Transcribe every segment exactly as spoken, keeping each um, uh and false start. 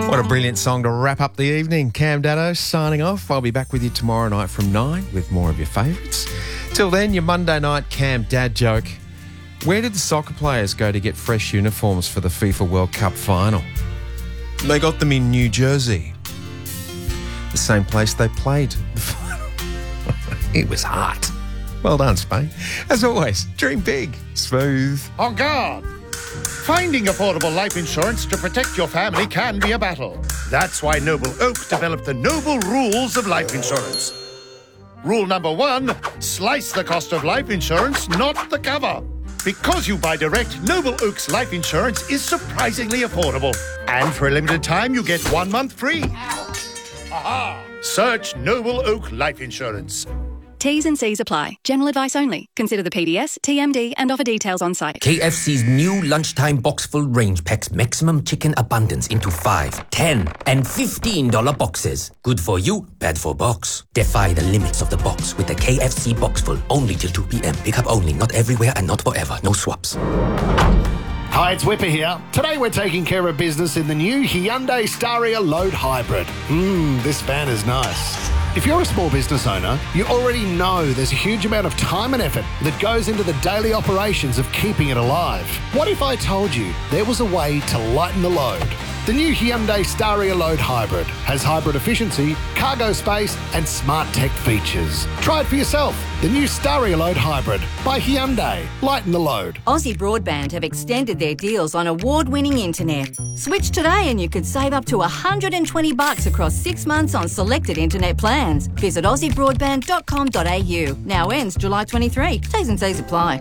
What a brilliant song to wrap up the evening. Cam Daddo signing off. I'll be back with you tomorrow night from nine with more of your favourites. Till then, your Monday night Cam Dad joke. Where did the soccer players go to get fresh uniforms for the FIFA World Cup final? They got them in New Jersey. The same place they played the final. It was hot. Well done, Spain. As always, dream big, smooth. On guard! Finding affordable life insurance to protect your family can be a battle. That's why Noble Oak developed the Noble Rules of Life Insurance. Rule number one, slice the cost of life insurance, not the cover. Because you buy direct, Noble Oak's life insurance is surprisingly affordable. And for a limited time, you get one month free. Aha! Search Noble Oak Life Insurance. T's and C's apply. General advice only. Consider the P D S, T M D and offer details on site. K F C's new lunchtime box full range packs maximum chicken abundance into five, ten and fifteen dollar boxes. Good for you, bad for box. Defy the limits of the box with the K F C box full only till two p.m. Pick up only, not everywhere and not forever. No swaps. Hi, it's Whipper here. Today we're taking care of business in the new Hyundai Staria Load Hybrid. Mmm, this van is nice. If you're a small business owner, you already know there's a huge amount of time and effort that goes into the daily operations of keeping it alive. What if I told you there was a way to lighten the load? The new Hyundai Staria Load Hybrid has hybrid efficiency, cargo space and smart tech features. Try it for yourself. The new Staria Load Hybrid by Hyundai. Lighten the load. Aussie Broadband have extended their deals on award-winning internet. Switch today and you could save up to one hundred twenty bucks across six months on selected internet plans. Visit aussie broadband dot com dot a u. Now ends July twenty-third. T's and C's apply.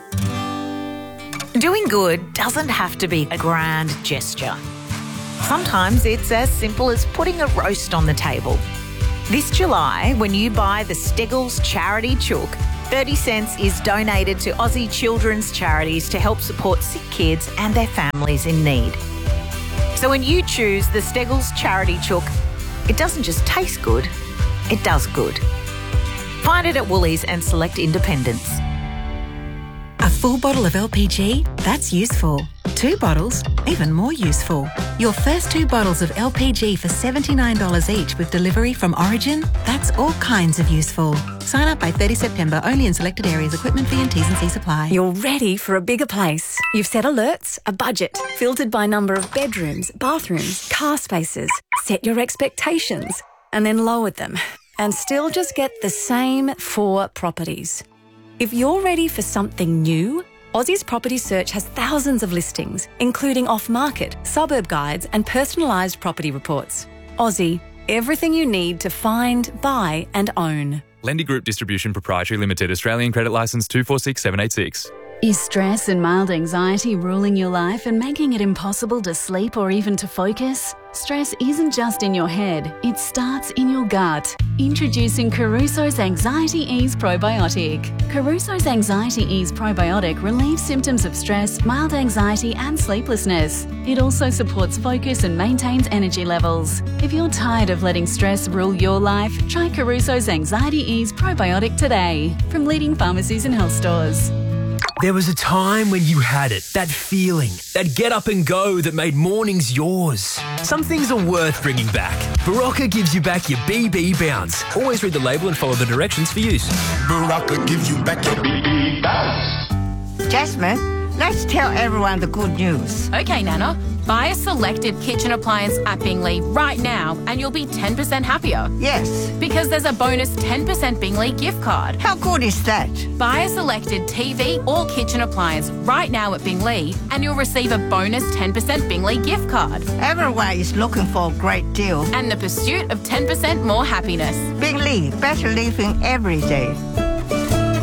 Doing good doesn't have to be a grand gesture. Sometimes it's as simple as putting a roast on the table. This July, when you buy the Steggles Charity Chook, thirty cents is donated to Aussie children's charities to help support sick kids and their families in need. So when you choose the Steggles Charity Chook, it doesn't just taste good, it does good. Find it at Woolies and select independents. A full bottle of L P G? That's useful. Two bottles? Even more useful. Your first two bottles of L P G for seventy-nine dollars each with delivery from Origin? That's all kinds of useful. Sign up by thirtieth September, only in selected areas. Equipment fee and T's and C's apply. You're ready for a bigger place. You've set alerts, a budget, filtered by number of bedrooms, bathrooms, car spaces. Set your expectations and then lowered them. And still just get the same four properties. If you're ready for something new, Aussie's Property Search has thousands of listings, including off-market, suburb guides and personalised property reports. Aussie, everything you need to find, buy and own. Lendy Group Distribution Proprietary Limited, Australian Credit Licence two four six seven eight six. Is stress and mild anxiety ruling your life and making it impossible to sleep or even to focus? Stress isn't just in your head, it starts in your gut. Introducing Caruso's Anxiety Ease Probiotic. Caruso's Anxiety Ease Probiotic relieves symptoms of stress, mild anxiety and sleeplessness. It also supports focus and maintains energy levels. If you're tired of letting stress rule your life, try Caruso's Anxiety Ease Probiotic today from leading pharmacies and health stores. There was a time when you had it, that feeling, that get up and go that made mornings yours. Some things are worth bringing back. Barocca gives you back your B B bounce. Always read the label and follow the directions for use. Barocca gives you back your B B bounce. Jasmine, let's tell everyone the good news. Okay, Nana. Buy a selected kitchen appliance at Bingley right now and you'll be ten percent happier. Yes. Because there's a bonus ten percent Bingley gift card. How good is that? Buy a selected T V or kitchen appliance right now at Bingley and you'll receive a bonus ten percent Bingley gift card. Everyone is looking for a great deal. And the pursuit of ten percent more happiness. Bingley, better living every day.